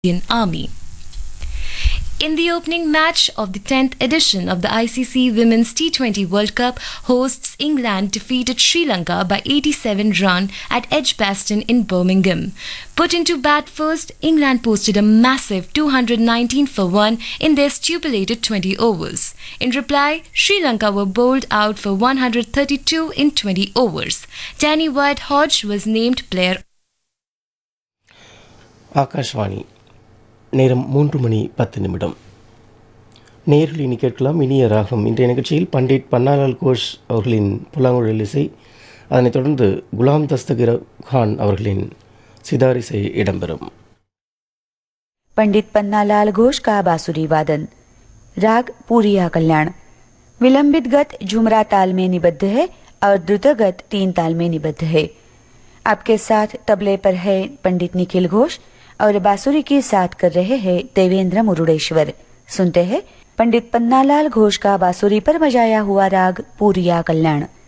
Indian Army. In the opening match of the 10th edition of the ICC Women's T20 World Cup, hosts England defeated Sri Lanka by 87 runs at Edgbaston in Birmingham. Put into bat first, England posted a massive 219 for 1 in their stipulated 20 overs. In reply, Sri Lanka were bowled out for 132 in 20 overs. Danny White-Hodge was named player. Akashvani நேரம் 3:10 நேரில் இனி கேட்கலாம் இனிய ராகம். இன்றைய நிகழ்ச்சியில் பண்டிட் பன்னாலால் கோஷ் அவர்களின் புல்லாங்குழல் இசை, அதனைத் தொடர்ந்து குலாம் தஸ்தகிர் கான் அவர்களின் சிதார் இசை இடம்பெறும். पंडित पन्नालाल घोष का बांसुरी वादन. राग पूरिया कल्याण. विलंबित गत झुमरा ताल में निबद्ध है और द्रुत गत 3 ताल में निबद्ध है. आपके साथ तबले पर है पंडित निखिल घोष और बांसुरी के साथ कर रहे हैं देवेंद्र मुरुडेश्वर. सुनते हैं पंडित पन्नालाल घोष का बांसुरी पर बजाया हुआ राग पूरिया कल्याण.